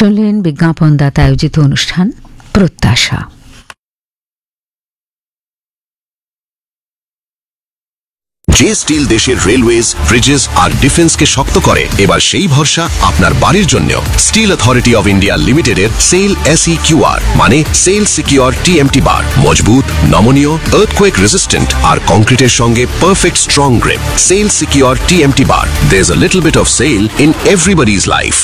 শুনলেন বিজ্ঞাপনদাতা আয়োজিত অনুষ্ঠান প্রত্যাশা। যে স্টিল দেশের রেলওয়েজ, ব্রিজেস আর ডিফেন্সকে শক্ত করে, এবার সেই ভরসা আপনার বাড়ির জন্য। স্টিল অথরিটি অফ ইন্ডিয়া লিমিটেডের সেল SEQR মানে সেল সিকিউর TMT বার, মজবুত, নমনীয়, আর্থকোয়েক রেজিস্ট্যান্ট আর কংক্রিটের সঙ্গে perfect strong grip. Sell secure TMT bar, there's a little bit of sail in everybody's life.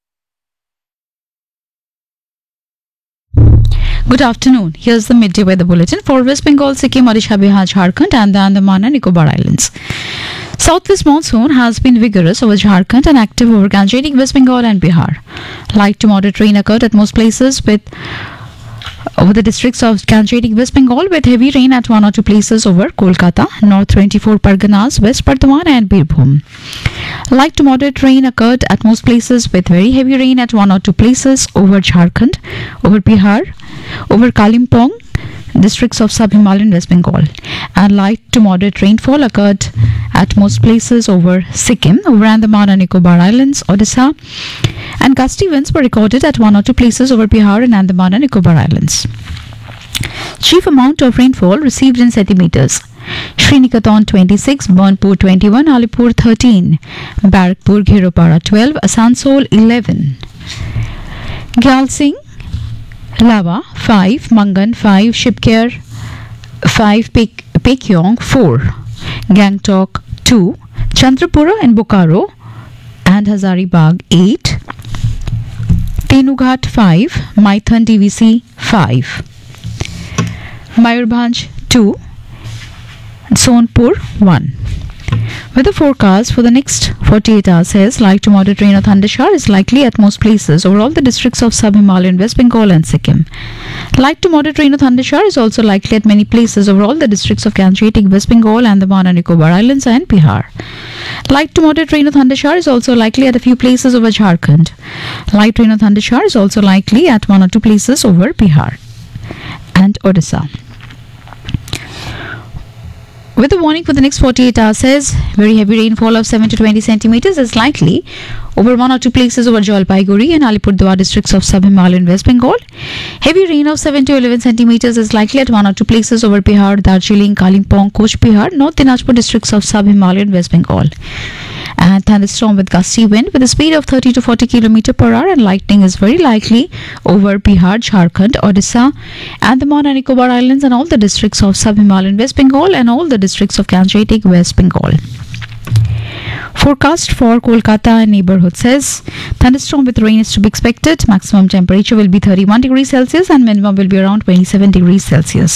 Good afternoon. Here's the midday weather bulletin for West Bengal, Sikkim, Odisha, Bihar, Jharkhand and the Andaman and Nicobar Islands. Southwest monsoon has been vigorous over Jharkhand and active over Gangetic, West Bengal and Bihar. Light to moderate rain occurred at most places over the districts of Gangetic, West Bengal, with heavy rain at one or two places over Kolkata, North 24 Parganas, West Bardhaman and Birbhum. Light to moderate rain occurred at most places with very heavy rain at one or two places over Jharkhand, over Bihar, over Kalimpong, districts of Sub-Himalayan West Bengal, and light to moderate rainfall occurred at most places over Sikkim, over Andaman and Nicobar Islands, Odisha, and gusty winds were recorded at one or two places over Bihar and Andaman and Nicobar Islands. Chief amount of rainfall received in centimeters: Srinikaton 26, Burnpur 21, Alipur 13, Barakpur, Ghiropara 12, Asansol 11, Gyalsing, Lava 5, Mangan 5, Shipker 5, Pekyong 4, Gangtok 2, Chandrapura and Bokaro and Hazaribagh 8, Tenughat 5, Maithon DVC 5, Mayurbhanj 2, Sonpur 1. Weather forecast for the next 48 hours says light to moderate rain or thundershower is likely at most places over all the districts of Sub-Himalayan West Bengal and Sikkim. Light to moderate rain or thundershower is also likely at many places over all the districts of Gangetic, West Bengal, Andaman and Nicobar Islands and Bihar. Light to moderate rain or thundershower is also likely at a few places over Jharkhand. Light rain or thundershower is also likely at one or two places over Bihar and Odisha. Weather warning for the next 48 hours says very heavy rainfall of 7 to 20 centimeters is likely over one or two places over Jalpaiguri and Alipurduar districts of Sub-Himalayan West Bengal. Heavy rain of 7 to 11 centimeters is likely at one or two places over Bihar, Darjeeling, Kalimpong, Coach Bihar, North Dinajpur districts of Sub-Himalayan West Bengal. And thunderstorm with gusty wind with a speed of 30 to 40 km per hour and lightning is very likely over Bihar, Jharkhand, Odisha, Andaman and Nicobar Islands and all the districts of Sub-Himalayan West Bengal and all the districts of Gangetic, West Bengal. Forecast for Kolkata and neighborhood says thunderstorm with rain is to be expected. Maximum temperature will be 31 degrees Celsius and minimum will be around 27 degrees Celsius.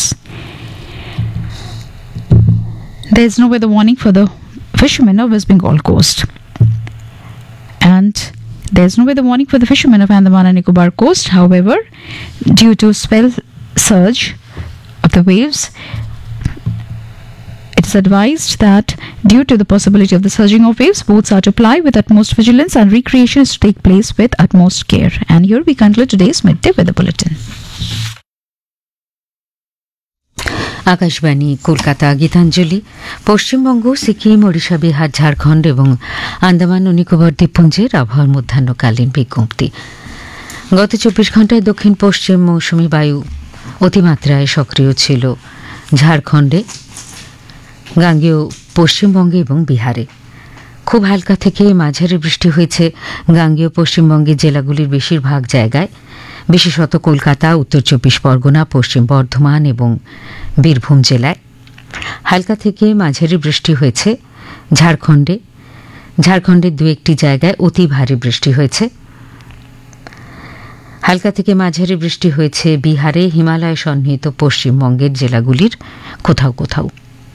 There is no weather warning for the fishermen of West Bengal coast, and there is no weather warning for the fishermen of Andaman and Nicobar coast. However, due to swell surge of the waves, it is advised that due to the possibility of the surging of waves, boats are to ply with utmost vigilance and recreation is to take place with utmost care. And here we conclude today's midday weather bulletin. Akashvani Kolkata. Gitanjali. Paschimbanga, Sikkim, Odisha, Bihar, Jharkhand এবং আন্দামান ও নিকোবর দ্বীপপুঞ্জের আবহাওয়ার মধ্যাহ্নকালীন বিজ্ঞপ্তি। গত 24 ঘণ্টায় দক্ষিণ পশ্চিম মৌসুমী বায়ু অতিমাত্রায় সক্রিয় ছিল ঝাড়খণ্ডে, গাঙ্গেয় পশ্চিমবঙ্গে এবং বিহারে। খুব হালকা থেকে মাঝারি বৃষ্টি হয়েছে গাঙ্গেয় পশ্চিমবঙ্গের জেলাগুলির বেশিরভাগ জায়গায়, বিশেষত কলকাতা, উত্তর 24 পরগনা, পশ্চিম বর্ধমান এবং বীরভূম জেলায়। হালকা থেকে মাঝারি বৃষ্টি হয়েছে ঝাড়খণ্ডের দু একটি জায়গায় অতি ভারী বৃষ্টি হয়েছে। হালকা থেকে মাঝারি বৃষ্টি হয়েছে বিহারে, হিমালয় সন্নিহিত পশ্চিমবঙ্গের জেলাগুলির কোথাও কোথাও।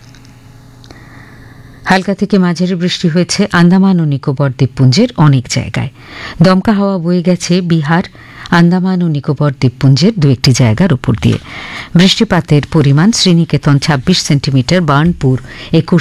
হালকা থেকে মাঝারি বৃষ্টি হয়েছে আন্দামান ও নিকোবর দ্বীপপুঞ্জের অনেক জায়গায়। দমকা হাওয়া বয়ে গেছে বিহার, আন্দামান ও নিকোবর দ্বীপপুঞ্জের দু একটি জায়গার উপর দিয়ে। বৃষ্টিপাতের পরিমাণ শ্রীনিকেতন 26 সেন্টিমিটার, বার্নপুর 21